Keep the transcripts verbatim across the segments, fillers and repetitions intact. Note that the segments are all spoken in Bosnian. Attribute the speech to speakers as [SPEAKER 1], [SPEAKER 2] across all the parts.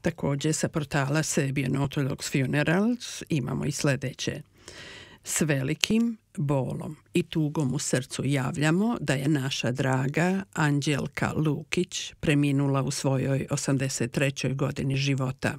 [SPEAKER 1] Također sa portala Serbian Orthodox Funerals imamo i sljedeće. S velikim bolom i tugom u srcu javljamo da je naša draga Anđelka Lukić preminula u svojoj osamdeset trećoj godini života.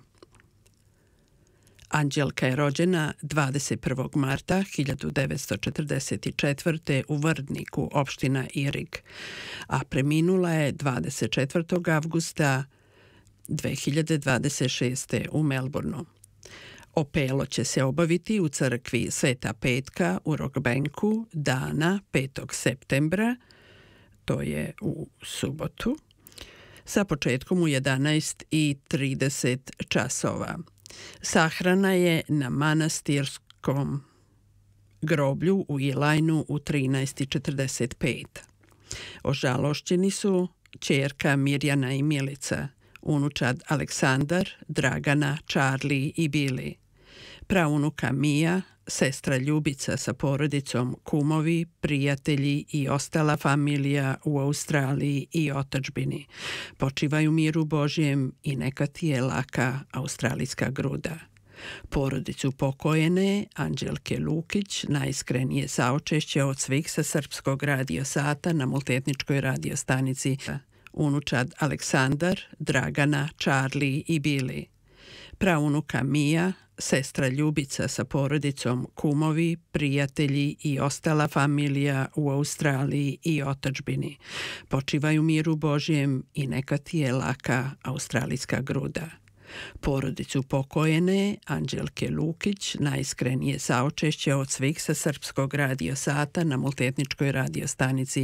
[SPEAKER 1] Anđelka je rođena dvadeset prvog marta hiljadu devetsto četrdeset četvrte. u Vrdniku, opština Irig, a preminula je dvadeset četvrtog avgusta dve hiljade dvadeset šeste. u Melbourneu. Opelo će se obaviti u crkvi Sveta Petka u Rockbanku dana petog septembra, to je u subotu, sa početkom u jedanaest i trideset časova. Sahrana je na manastirskom groblju u Ilajnu u trinaest i četrdeset pet. Ožalošćeni su ćerka Mirjana i Milica, unučad Aleksandar, Dragana, Charlie i Billy, praunuka Mija, sestra Ljubica sa porodicom, kumovi, prijatelji i ostala familija u Australiji i otadžbini. Počivaju miru Božjem i neka ti je laka australijska gruda. Porodicu pokojene Anđelke Lukić najiskrenije saučešće od svih sa Srpskog radio sata na multietničkoj radio stanici unučad Aleksandar, Dragana, Charlie i Billy, praunuka Mija, sestra Ljubica sa porodicom, kumovi, prijatelji i ostala familija u Australiji i otadžbini. Počivaju miru Božjem i neka ti je laka australijska gruda. Porodicu pokojene Anđelke Lukić najiskrenije saučešće od svih sa Srpskog radio sata na multietničkoj radio stanici